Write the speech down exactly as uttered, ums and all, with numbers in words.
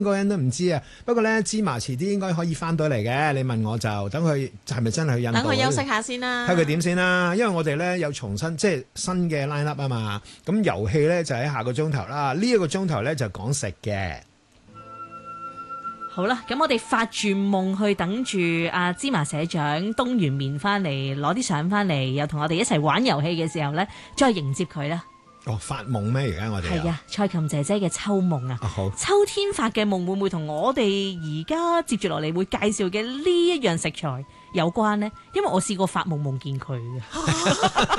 個人都唔知啊。不過咧，芝麻遲啲應該可以翻到嚟嘅。你問我就等佢係咪真係去印度？ 等佢休息下先啦， 睇佢點先啦。因為我哋咧有重新即係新嘅 line up 啊嘛。咁遊戲咧就喺下個鐘頭啦。呢、這、一個鐘頭咧就講食嘅。 好啦，咁我哋發住夢去等住阿芝麻社長冬完眠翻嚟，攞啲相翻嚟，又同我哋一齊玩遊戲嘅時候咧，再迎接佢啦。 哦，發夢咩？而家我哋係啊，蔡琴姐姐嘅秋夢啊， 啊好， 秋天發嘅夢會唔會同我哋而家接住落嚟會介紹嘅呢一樣食材有關呢？因為我試過發夢夢見佢嘅。